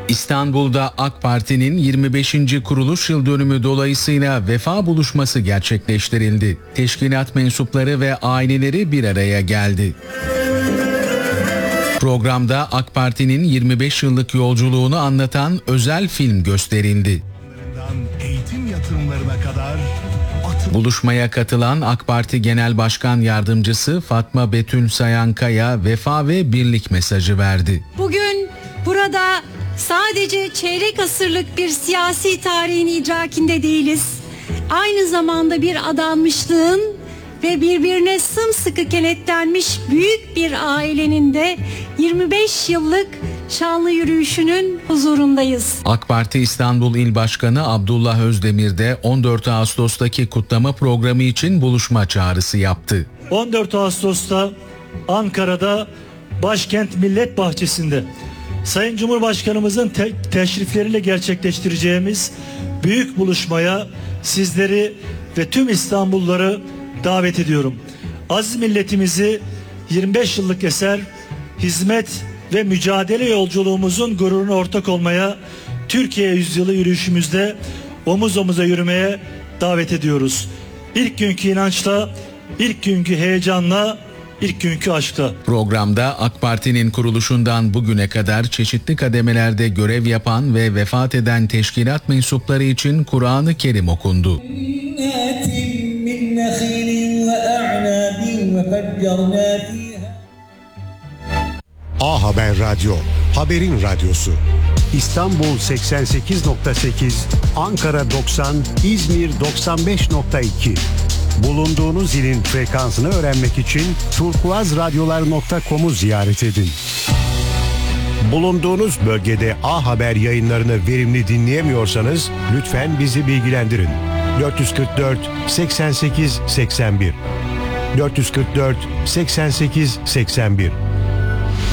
İstanbul'da AK Parti'nin 25. kuruluş yıl dönümü dolayısıyla vefa buluşması gerçekleştirildi. Teşkilat mensupları ve aileleri bir araya geldi. Programda AK Parti'nin 25 yıllık yolculuğunu anlatan özel film gösterildi. Eğitim yatırımlarına kadar Buluşmaya katılan AK Parti Genel Başkan Yardımcısı Fatma Betül Sayankaya vefa ve birlik mesajı verdi. Bugün burada sadece çeyrek asırlık bir siyasi tarihin idrakinde değiliz. Aynı zamanda bir adanmışlığın ve birbirine sımsıkı kenetlenmiş büyük bir ailenin de 25 yıllık şanlı yürüyüşünün huzurundayız. AK Parti İstanbul İl Başkanı Abdullah Özdemir de 14 Ağustos'taki kutlama programı için buluşma çağrısı yaptı. 14 Ağustos'ta Ankara'da Başkent Millet Bahçesi'nde Sayın Cumhurbaşkanımızın teşrifleriyle gerçekleştireceğimiz büyük buluşmaya sizleri ve tüm İstanbulluları davet ediyorum. Aziz milletimizi 25 yıllık eser, hizmet ve mücadele yolculuğumuzun gururuna ortak olmaya, Türkiye yüzyılı yürüyüşümüzde omuz omuza yürümeye davet ediyoruz. İlk günkü inançla, ilk günkü heyecanla, ilk günkü aşkla. Programda AK Parti'nin kuruluşundan bugüne kadar çeşitli kademelerde görev yapan ve vefat eden teşkilat mensupları için Kur'an-ı Kerim okundu. A Haber Radyo, haberin radyosu. İstanbul 88.8, Ankara 90, İzmir 95.2. Bulunduğunuz ilin frekansını öğrenmek için turkuazradyolar.com'u ziyaret edin. Bulunduğunuz bölgede A Haber yayınlarını verimli dinleyemiyorsanız lütfen bizi bilgilendirin. 444 88 81 444 88 81